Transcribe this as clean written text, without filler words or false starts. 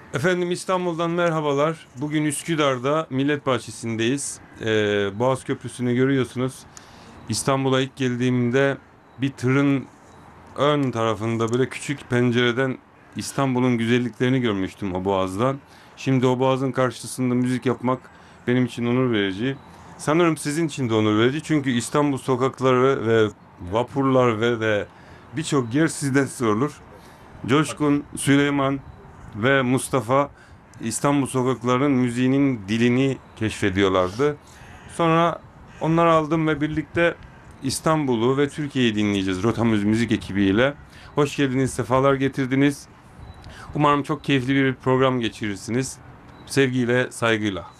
Efendim İstanbul'dan merhabalar. Bugün Üsküdar'da Millet Bahçesi'ndeyiz. Boğaz Köprüsü'nü görüyorsunuz. İstanbul'a ilk geldiğimde bir tırın ön tarafında böyle küçük pencereden İstanbul'un güzelliklerini görmüştüm o boğazdan. Şimdi o boğazın karşısında müzik yapmak benim için onur verici. Sanırım sizin için de onur verici. Çünkü İstanbul sokakları ve vapurlar ve birçok yer sizden sorulur. Coşkun, Süleyman ve Mustafa İstanbul sokaklarının müziğinin dilini keşfediyorlardı. Sonra onları aldım ve birlikte İstanbul'u ve Türkiye'yi dinleyeceğiz Rotamız Müzik ekibiyle. Hoş geldiniz, sefalar getirdiniz. Umarım çok keyifli bir program geçirirsiniz. Sevgiyle, saygıyla.